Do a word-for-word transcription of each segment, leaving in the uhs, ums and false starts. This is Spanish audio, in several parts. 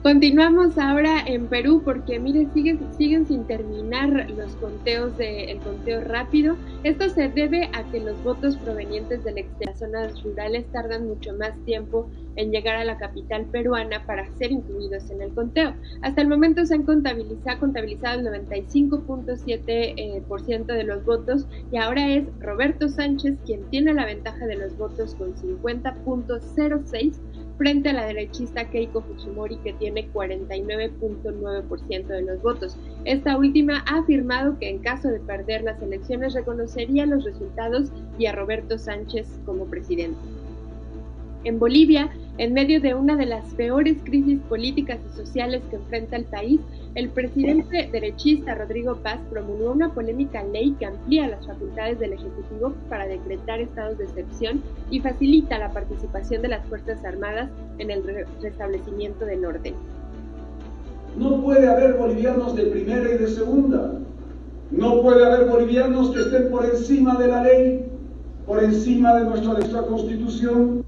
Continuamos ahora en Perú porque, mire, siguen, siguen sin terminar los conteos del conteo rápido. Esto se debe a que los votos provenientes de las zonas rurales tardan mucho más tiempo en llegar a la capital peruana para ser incluidos en el conteo. Hasta el momento se han contabilizado, contabilizado el noventa y cinco punto siete por ciento de los votos y ahora es Roberto Sánchez quien tiene la ventaja de los votos con cincuenta punto cero seis por ciento frente a la derechista Keiko Fujimori que tiene cuarenta y nueve punto nueve por ciento de los votos. Esta última ha afirmado que en caso de perder las elecciones reconocería los resultados y a Roberto Sánchez como presidente. En Bolivia, en medio de una de las peores crisis políticas y sociales que enfrenta el país, el presidente derechista Rodrigo Paz promulgó una polémica ley que amplía las facultades del Ejecutivo para decretar estados de excepción y facilita la participación de las Fuerzas Armadas en el re- restablecimiento del orden. No puede haber bolivianos de primera y de segunda. No puede haber bolivianos que estén por encima de la ley, por encima de nuestra, de nuestra Constitución.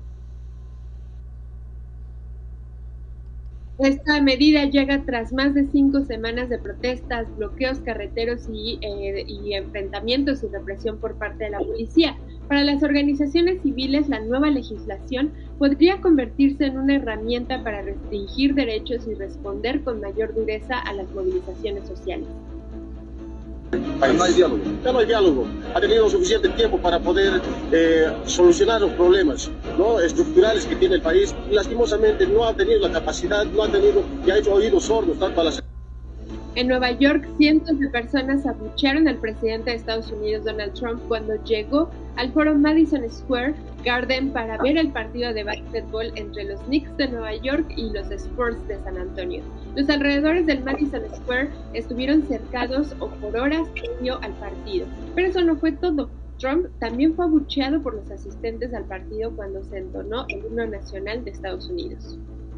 Esta medida llega tras más de cinco semanas de protestas, bloqueos carreteros y, eh, y enfrentamientos y represión por parte de la policía. Para las organizaciones civiles, la nueva legislación podría convertirse en una herramienta para restringir derechos y responder con mayor dureza a las movilizaciones sociales. Ya no hay diálogo, ya no hay diálogo. Ha tenido suficiente tiempo para poder eh, solucionar los problemas, ¿no?, estructurales que tiene el país y lastimosamente no ha tenido la capacidad, no ha tenido y ha hecho oídos sordos tanto a las... En Nueva York, cientos de personas abuchearon al presidente de Estados Unidos, Donald Trump, cuando llegó al foro Madison Square Garden para ver el partido de básquetbol entre los Knicks de Nueva York y los Spurs de San Antonio. Los alrededores del Madison Square estuvieron cercados o por horas previo al partido. Pero eso no fue todo. Trump también fue abucheado por los asistentes al partido cuando se entonó el himno nacional de Estados Unidos.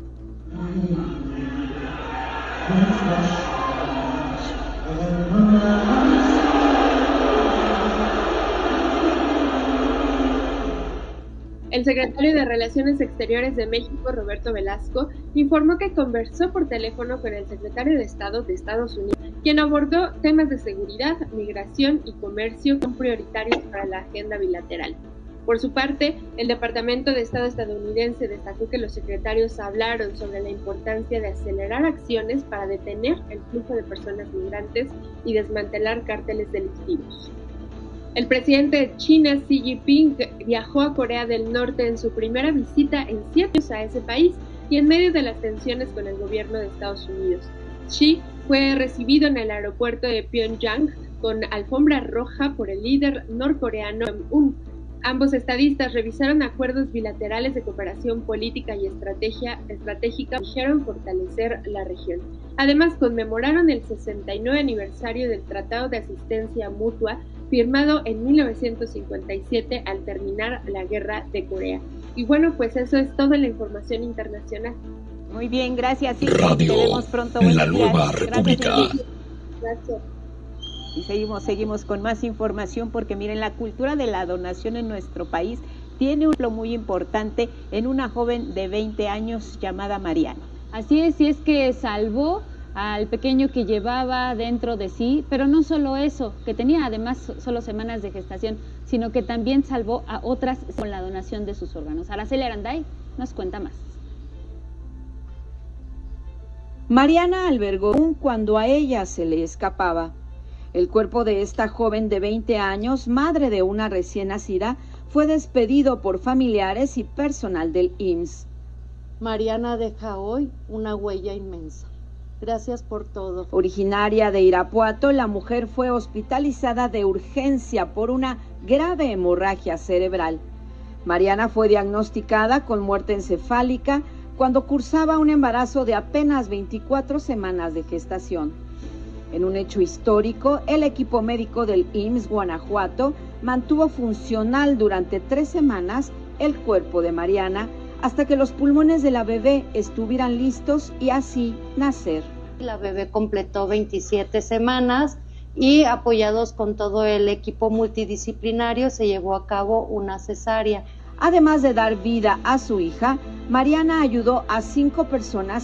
El secretario de Relaciones Exteriores de México, Roberto Velasco, informó que conversó por teléfono con el secretario de Estado de Estados Unidos, quien abordó temas de seguridad, migración y comercio como prioritarios para la agenda bilateral. Por su parte, el Departamento de Estado estadounidense destacó que los secretarios hablaron sobre la importancia de acelerar acciones para detener el flujo de personas migrantes y desmantelar cárteles delictivos. El presidente de China, Xi Jinping, viajó a Corea del Norte en su primera visita en siete años a ese país y en medio de las tensiones con el gobierno de Estados Unidos. Xi fue recibido en el aeropuerto de Pyongyang con alfombra roja por el líder norcoreano Kim Jong-un. Ambos estadistas revisaron acuerdos bilaterales de cooperación política y estrategia, estratégica que dijeron fortalecer la región. Además, conmemoraron el sesenta y nueve aniversario del Tratado de Asistencia Mutua firmado en mil novecientos cincuenta y siete al terminar la Guerra de Corea. Y bueno, pues eso es toda la información internacional. Muy bien, gracias. Sí, Radio, te vemos pronto. la nueva república. Gracias. Gracias. Y seguimos, seguimos con más información porque miren, la cultura de la donación en nuestro país tiene un rol muy importante en una joven de veinte años llamada Mariana. Así es, y es que salvó al pequeño que llevaba dentro de sí, pero no solo eso, que tenía además solo semanas de gestación, sino que también salvó a otras con la donación de sus órganos. Araceli Aranday nos cuenta más. Mariana albergó aún cuando a ella se le escapaba. El cuerpo de esta joven de veinte años, madre de una recién nacida, fue despedido por familiares y personal del I M S S. Mariana deja hoy una huella inmensa. Gracias por todo. Originaria de Irapuato, la mujer fue hospitalizada de urgencia por una grave hemorragia cerebral. Mariana fue diagnosticada con muerte encefálica cuando cursaba un embarazo de apenas veinticuatro semanas de gestación. En un hecho histórico, el equipo médico del I M S S Guanajuato mantuvo funcional durante tres semanas el cuerpo de Mariana hasta que los pulmones de la bebé estuvieran listos y así nacer. La bebé completó veintisiete semanas y apoyados con todo el equipo multidisciplinario se llevó a cabo una cesárea. Además de dar vida a su hija, Mariana ayudó a cinco personas